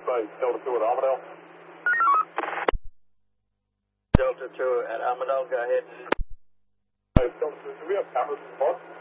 Base, Delta 2 at Armadale. Delta 2 at Armadale, go ahead. Delta 2, do we have cameras in the box?